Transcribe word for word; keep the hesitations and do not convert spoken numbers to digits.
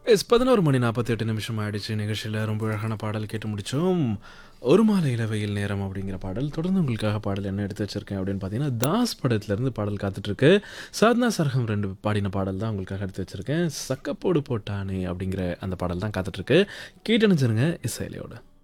S பதினொரு மணி நாற்பத்தி எட்டு நிமிஷம் ஆயிடுச்சு. நிகழ்ச்சியில ரொம்ப அழகான பாடல் கேட்டு முடிச்சோம். "ஒரு மாலை இளவெயில் நேரம்" அப்படிங்கிற பாடல். தொடர்ந்து உங்களுக்காக பாடல் என்ன எடுத்து வச்சிருக்கேன் அப்படின்னு பார்த்தீங்கன்னா, தாஸ் படத்துலேருந்து பாடல் காத்துட்ருக்கு. சாத்னா சர்கம் ரெண்டு பாடின பாடல் தான் உங்களுக்காக எடுத்து வச்சிருக்கேன். "சக்கப்போடு போட்டானே" அப்படிங்கிற அந்த பாடல் தான் காத்துட்ருக்கு. கேட்டு நினைச்சிருங்க இசையிலையோட.